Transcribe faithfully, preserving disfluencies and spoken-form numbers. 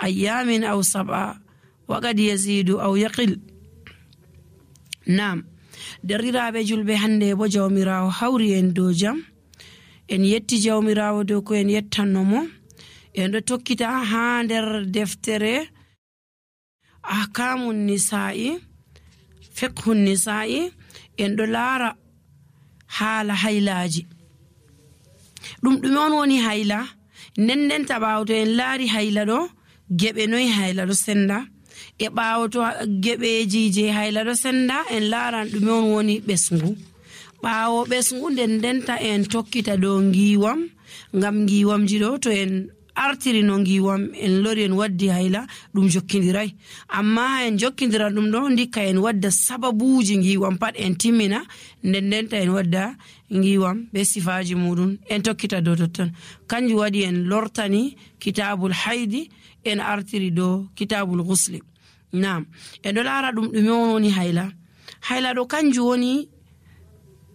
أيام أو سبعة وقد يزيد أو يقل. نعم دريرابه julbe hande bo jawmirawo hawri en do jam en yetti jawmirawo do ko en yettanno mo en do tokkita ha der deftere ahkamun nisa'i fiqhun nisa'i en do lara hala haylaji dum dum on woni hayla nenden tabawto en laari hayla do gebe noy hayla do senda e baawoto gebeji je hayla do senda en laaran dum on woni besngu baawo besngu den denta en tokkita do ngiwam ngam ngiwam jido to en artiri no ngiwam en lori en waddi hayla dum jokkindiray amma en jokkindira dum do ndika en wadda sababuji ngiwam pat en timmina den denta en wadda ngiwam be sifaji mudun en tokkita do ton kanji wadi en lortani kitabul haidi en artiri do kitabul ghusli. Naam en do lara dum dum woni hayla hayla do kanju woni